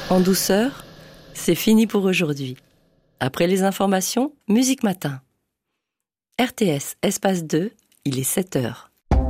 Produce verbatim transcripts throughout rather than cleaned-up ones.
En douceur, c'est fini pour aujourd'hui. Après les informations, Musique Matin. R T S, espace deux, il est sept heures.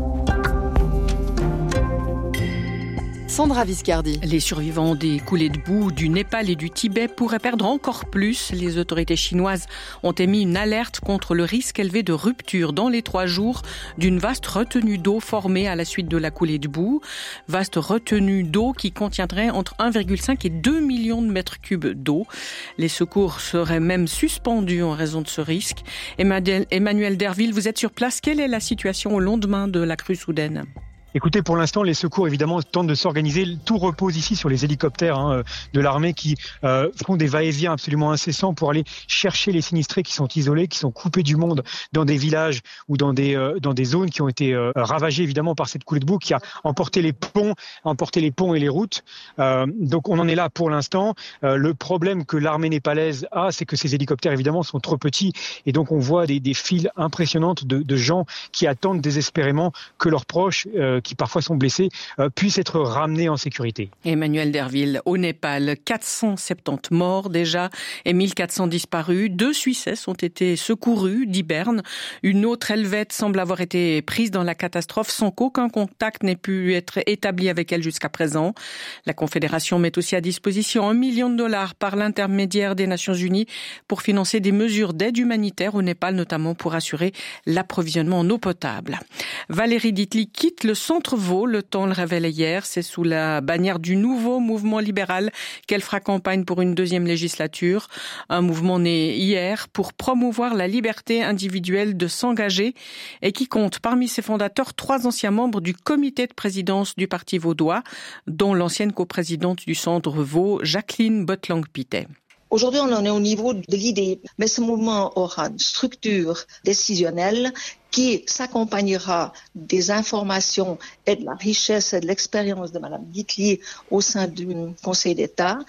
Sandra Viscardi. Les survivants des coulées de boue du Népal et du Tibet pourraient perdre encore plus. Les autorités chinoises ont émis une alerte contre le risque élevé de rupture dans les trois jours d'une vaste retenue d'eau formée à la suite de la coulée de boue. Vaste retenue d'eau qui contiendrait entre un virgule cinq et deux millions de mètres cubes d'eau. Les secours seraient même suspendus en raison de ce risque. Emmanuel, Emmanuel Derville, vous êtes sur place. Quelle est la situation au lendemain de la crue soudaine ? Écoutez, pour l'instant, les secours, évidemment, tentent de s'organiser. Tout repose ici sur les hélicoptères hein, de l'armée qui euh, font des va-et-vient absolument incessants pour aller chercher les sinistrés qui sont isolés, qui sont coupés du monde dans des villages ou dans des euh, dans des zones qui ont été euh, ravagées, évidemment, par cette coulée de boue qui a emporté les ponts, emporté les ponts et les routes. Euh, donc, on en est là pour l'instant. Euh, le problème que l'armée népalaise a, c'est que ces hélicoptères, évidemment, sont trop petits. Et donc, on voit des, des files impressionnantes de, de gens qui attendent désespérément que leurs proches euh, qui parfois sont blessés, euh, puissent être ramenés en sécurité. Emmanuel Derville, au Népal, quatre cent soixante-dix morts déjà et mille quatre cents disparus. Deux Suissesses ont été secourues, dit Berne. Une autre Helvète semble avoir été prise dans la catastrophe sans qu'aucun contact n'ait pu être établi avec elle jusqu'à présent. La Confédération met aussi à disposition un million de dollars par l'intermédiaire des Nations Unies pour financer des mesures d'aide humanitaire au Népal, notamment pour assurer l'approvisionnement en eau potable. Valérie Ditli quitte le centre Vaud, le Temps le révélait hier. C'est sous la bannière du nouveau mouvement libéral qu'elle fera campagne pour une deuxième législature. Un mouvement né hier pour promouvoir la liberté individuelle de s'engager et qui compte parmi ses fondateurs trois anciens membres du comité de présidence du Parti vaudois, dont l'ancienne coprésidente du centre Vaud, Jacqueline Botlang-Pitet. Aujourd'hui, on en est au niveau de l'idée, mais ce mouvement aura une structure décisionnelle qui s'accompagnera des informations et de la richesse et de l'expérience de Madame Ditli au sein du Conseil d'État.